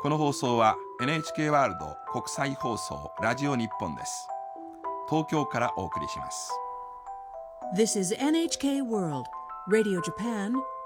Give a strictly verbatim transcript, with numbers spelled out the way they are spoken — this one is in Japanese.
この放送は エヌエイチケー ワールド国際放送ラジオ日本です。東京からお送りします。 This is エヌエイチケー World Radio Japan